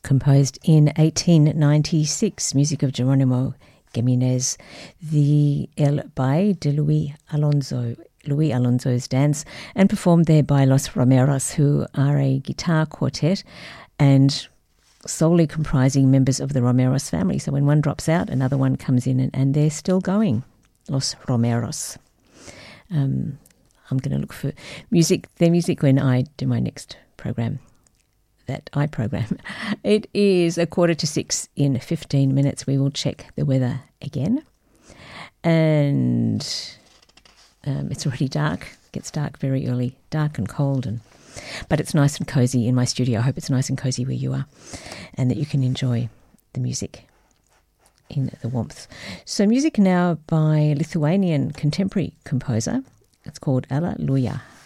composed in 1896, music of Geronimo Giménez, the El Baile de Luis Alonso's dance, and performed there by Los Romeros, who are a guitar quartet and solely comprising members of the Romeros family. So when one drops out, another one comes in, and they're still going, Los Romeros. I'm going to look for their music when I do my next program that I program. It is 5:45 in 15 minutes. We will check the weather again. And it's already dark. It gets dark very early, dark and cold, but it's nice and cozy in my studio. I hope it's nice and cozy where you are and that you can enjoy the music in the warmth. So music now by Lithuanian contemporary composer. It's called Alleluia.